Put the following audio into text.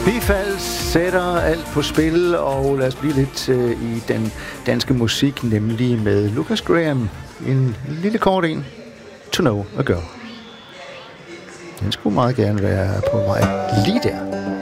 Bifald sætter alt på spil, og lad os blive lidt i den danske musik, nemlig med Lucas Graham. En lille kort en. To Know a Girl. Den skulle meget gerne være på vej lige der.